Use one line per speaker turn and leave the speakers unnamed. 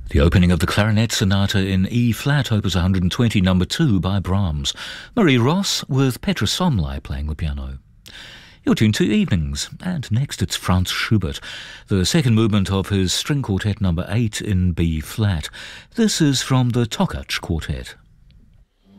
The opening of the Clarinet Sonata in E-flat, Opus 120, No. 2 by Brahms. Marie Ross with Petra Somlai playing the piano. You're tuned to Evenings, and next it's Franz Schubert, the second movement of his String Quartet No. 8 in B-flat. This is from the Tokac Quartet.